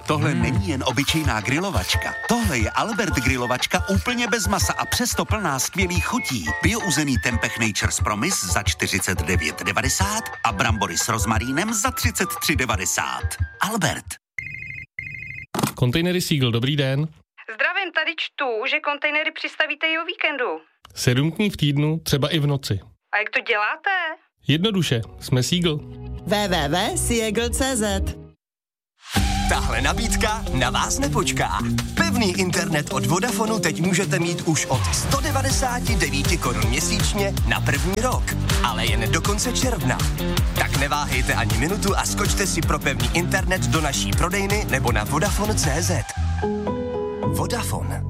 Tohle není jen obyčejná grilovačka. Tohle je Albert grilovačka úplně bez masa a přesto plná skvělých chutí. Biouzený tempeh Nature's Promise za 49,90 a brambory s rozmarínem za 33,90. Albert. Kontejnery Seagull, dobrý den. Zdravím, tady čtu, že kontejnery přistavíte i o víkendu. 7 dní v týdnu, třeba i v noci. A jak to děláte? Jednoduše, jsme Seagull. www.seagull.cz. Tahle nabídka na vás nepočká. Pevný internet od Vodafonu teď můžete mít už od 199 korun měsíčně na první rok, ale jen do konce června. Tak neváhejte ani minutu a skočte si pro pevný internet do naší prodejny nebo na Vodafone.cz. Vodafone.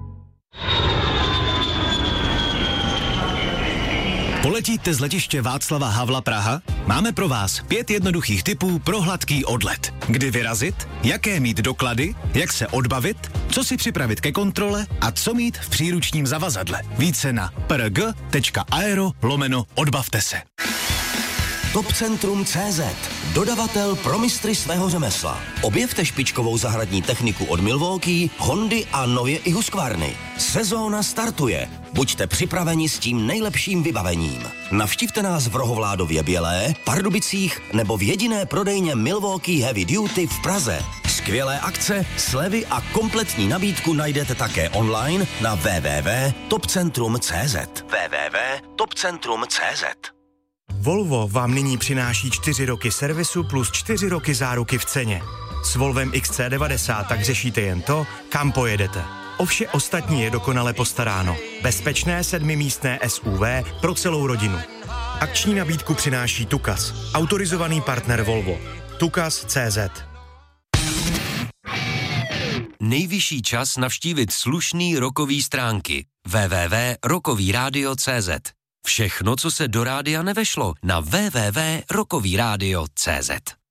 Poletíte z letiště Václava Havla Praha? Máme pro vás 5 jednoduchých tipů pro hladký odlet. Kdy vyrazit, jaké mít doklady, jak se odbavit, co si připravit ke kontrole a co mít v příručním zavazadle. Více na prg.aero/odbavte se. Topcentrum.cz, dodavatel pro mistry svého řemesla. Objevte špičkovou zahradní techniku od Milwaukee, Hondy a nově i Husqvarny. Sezóna startuje. Buďte připraveni s tím nejlepším vybavením. Navštivte nás v Rohovládově Bělé, Pardubicích nebo v jediné prodejně Milwaukee Heavy Duty v Praze. Skvělé akce, slevy a kompletní nabídku najdete také online na www.topcentrum.cz. www.topcentrum.cz. Volvo vám nyní přináší 4 roky servisu plus 4 roky záruky v ceně. S Volvem XC90 tak řešíte jen to, kam pojedete. O vše ostatní je dokonale postaráno. Bezpečné 7místné SUV pro celou rodinu. Akční nabídku přináší Tukas, autorizovaný partner Volvo. Tukas.cz. Nejvyšší čas navštívit slušný rockový stránky www.rockovyradio.cz. Všechno, co se do rádia nevešlo, na www.rockovyradio.cz.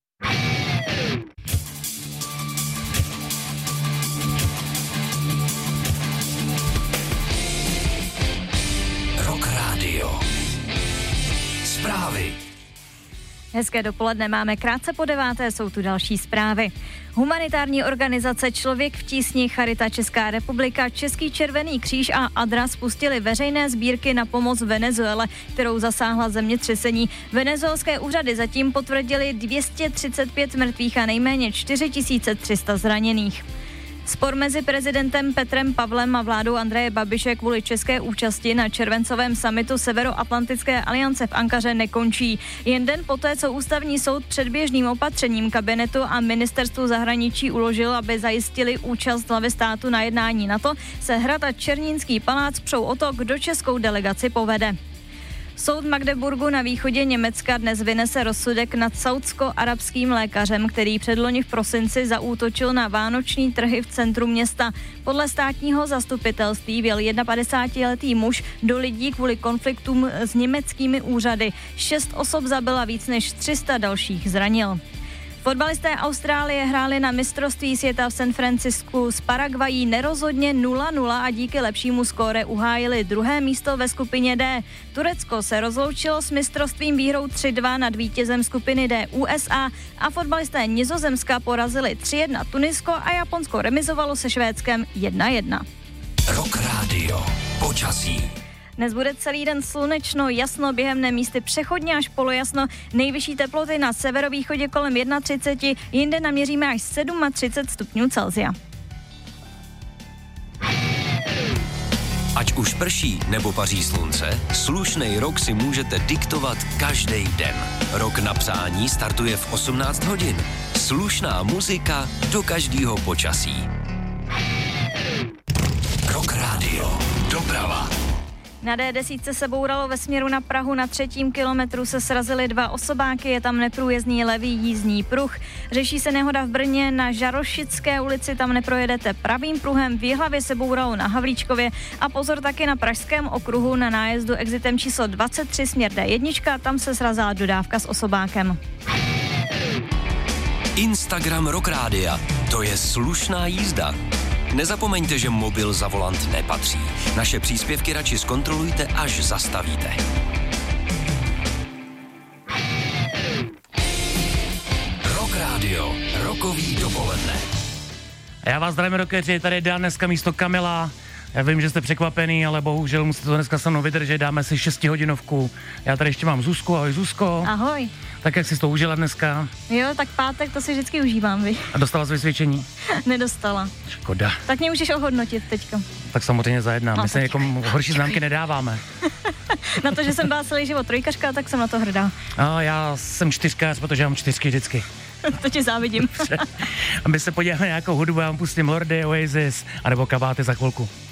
Rock Radio. Zprávy. Hezké dopoledne, máme krátce po 9:00, jsou tu další zprávy. Humanitární organizace Člověk v tísni, Charita Česká republika, Český červený kříž a ADRA spustili veřejné sbírky na pomoc Venezuele, kterou zasáhla zemětřesení. Venezuelské úřady zatím potvrdili 235 mrtvých a nejméně 4300 zraněných. Spor mezi prezidentem Petrem Pavlem a vládou Andreje Babiše kvůli české účasti na červencovém summitu Severoatlantické aliance v Ankaře nekončí. Jen den poté, co ústavní soud předběžným opatřením kabinetu a ministerstvu zahraničí uložil, aby zajistili účast hlavy státu na jednání NATO, se Hrad a Černínský palác přou o to, kdo českou delegaci povede. Soud Magdeburgu na východě Německa dnes vynese rozsudek nad saúdsko-arabským lékařem, který předloni v prosinci zaútočil na vánoční trhy v centru města. Podle státního zastupitelství vjel 51letý muž do lidí kvůli konfliktům s německými úřady. 6 osob zabila, víc než 300 dalších zranil. Fotbalisté Austrálie hráli na mistrovství světa v San Francisku s Paraguayí nerozhodně 0-0 a díky lepšímu skóre uhájili 2. místo ve skupině D. Turecko se rozloučilo s mistrovstvím výhrou 3-2 nad vítězem skupiny D USA a fotbalisté Nizozemska porazili 3-1 Tunisko a Japonsko remizovalo se Švédskem 1-1. Rock Radio. Počasí. Dnes bude celý den slunečno, jasno, během dne místy přechodně až polojasno. Nejvyšší teploty na severovýchodě kolem 31, jinde naměříme až 37 stupňů Celsia. Ať už prší nebo paří slunce, slušnej rok si můžete diktovat každý den. Rok na přání startuje v 18 hodin. Slušná muzika do každého počasí. Rock Radio. Doprava. Na D10 se bouralo ve směru na Prahu, na 3. kilometru se srazily 2 osobáky, je tam neprůjezdný levý jízdní pruh. Řeší se nehoda v Brně na Žarošické ulici, tam neprojedete pravým pruhem, v Jihlavě se bouralo na Havlíčkově a pozor taky na Pražském okruhu na nájezdu exitem číslo 23 směr D1, tam se srazila dodávka s osobákem. Instagram Rock Rádia, to je slušná jízda. Nezapomeňte, že mobil za volant nepatří. Naše příspěvky radši zkontrolujte, až zastavíte. Rock Radio, rockový dopoledne. A já vás zdravím, rockeři, tady je Dan dneska místo Kamila. Já vím, že jste překvapený, ale bohužel musíte to dneska se mnou vydržet, dáme si 6hodinovku. Já tady ještě mám Zuzku, ahoj Zuzko. Ahoj. Tak jak jsi to užila dneska? Jo, tak pátek to si vždycky užívám, vy. A dostala jsi vysvědčení? Nedostala. Škoda. Tak mě můžeš ohodnotit teďka. Tak samozřejmě zajednám, my se jako horší známky nedáváme. Na to, že jsem byla celý život trojkařka, tak jsem na to hrdá. A já jsem 4, protože mám 4 vždycky. To ti závidím. A my se podíváme na nějakou hudbu, já vám pustím Lordy, Oasis, anebo Kabáty za chvilku.